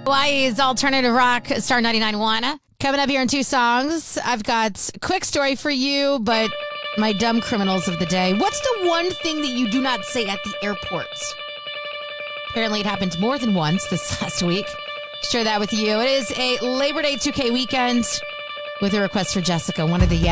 Hawaii's alternative rock, Star 99.1. Coming up here in 2 songs, I've got a quick story for you, but my dumb criminals of the day. What's the one thing that you do not say at the airports? Apparently it happened more than once this last week. Share that with you. It is a Labor Day 2K weekend with a request for Jessica, one of the